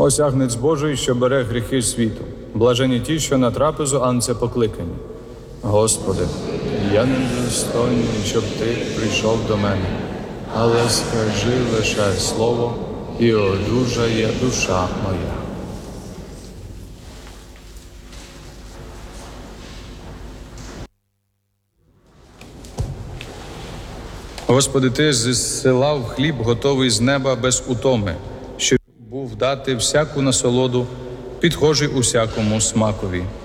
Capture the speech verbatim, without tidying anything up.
Ось агнець Божий, що бере гріхи світу. Блажені ті, що на трапезу Агнця покликані. Господи, я не достойний, щоб Ти прийшов до мене, але скажи лише слово, і одужає душа моя. Господи, Ти зсилав хліб, готовий з неба без утоми, щоб був дати всяку насолоду, підхожий усякому смакові.